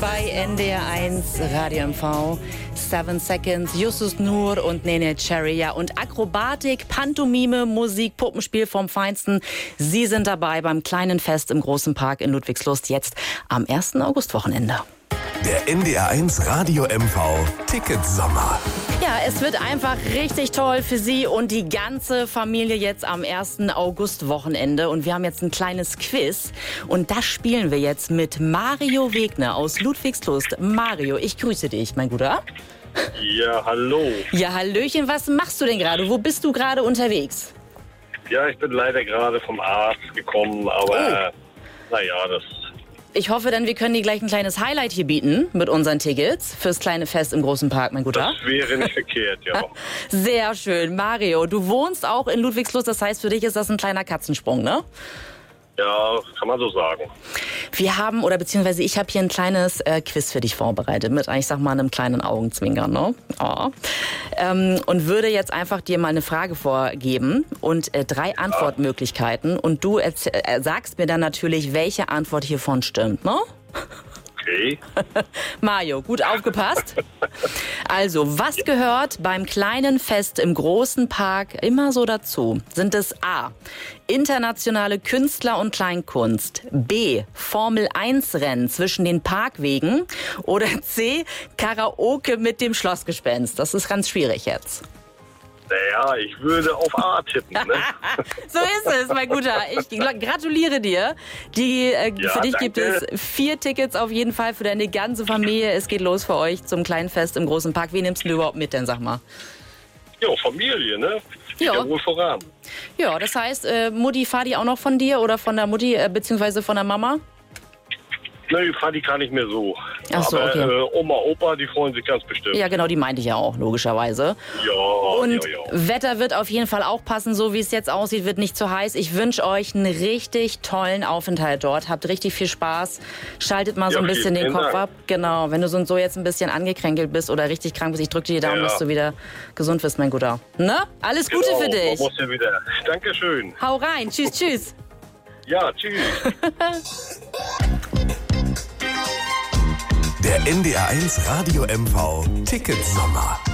bei NDR 1 Radio MV. 7 Seconds, Justus Nur und Nene Cherry. Ja, und Akrobatik, Pantomime, Musik, Puppenspiel vom Feinsten. Sie sind dabei beim kleinen Fest im Großen Park in Ludwigslust jetzt am 1. August-Wochenende. Der NDR 1 Radio MV Ticketsommer. Ja, es wird einfach richtig toll für Sie und die ganze Familie jetzt am 1. August-Wochenende. Und wir haben jetzt ein kleines Quiz. Und das spielen wir jetzt mit Mario Wegner aus Ludwigslust. Mario, ich grüße dich, mein Guter. Ja, hallo. Ja, hallöchen, was machst du denn gerade? Wo bist du gerade unterwegs? Ja, ich bin leider gerade vom Arzt gekommen, aber naja, das... Ich hoffe dann, wir können dir gleich ein kleines Highlight hier bieten mit unseren Tickets fürs kleine Fest im Großen Park, mein Guter. Das wäre nicht verkehrt, ja. Sehr schön. Mario, du wohnst auch in Ludwigslust, das heißt, für dich ist das ein kleiner Katzensprung, ne? Ja, kann man so sagen. Wir haben, oder beziehungsweise ich habe hier ein kleines Quiz für dich vorbereitet mit, ich sag mal, einem kleinen Augenzwinkern, ne? Oh. Und würde jetzt einfach dir mal eine Frage vorgeben und 3 Antwortmöglichkeiten und du sagst mir dann natürlich, welche Antwort hiervon stimmt, ne? Okay. Mario, gut aufgepasst. Also, was gehört beim kleinen Fest im Großen Park immer so dazu? Sind es A, internationale Künstler und Kleinkunst, B, Formel-1-Rennen zwischen den Parkwegen oder C, Karaoke mit dem Schlossgespenst? Das ist ganz schwierig jetzt. Naja, ich würde auf A tippen, ne? So ist es, mein Guter. Ich gratuliere dir. Für dich gibt es 4 Tickets auf jeden Fall für deine ganze Familie. Es geht los für euch zum kleinen Fest im Großen Park. Wen nimmst du überhaupt mit denn, sag mal? Ja, Familie, ne? Ja. Ja, wohl voran. Ja, das heißt, Mutti, Vati auch noch von dir oder von der Mutti, beziehungsweise von der Mama? Ne, Vati kann nicht mehr so. Ach so, aber okay. Oma, Opa, die freuen sich ganz bestimmt. Ja, genau, die meinte ich ja auch, logischerweise. Ja, Und ja. Wetter wird auf jeden Fall auch passen, so wie es jetzt aussieht, wird nicht zu heiß. Ich wünsche euch einen richtig tollen Aufenthalt dort. Habt richtig viel Spaß. Schaltet mal so ein bisschen den Kopf ab. Genau, wenn du so jetzt ein bisschen angekränkelt bist oder richtig krank bist, ich drücke dir die Daumen, dass du wieder gesund wirst, mein Guter. Ne? Alles Gute für dich. Man muss ja wieder. Dankeschön. Hau rein. Tschüss, tschüss. Ja, tschüss. Der NDR 1 Radio MV Ticketsommer.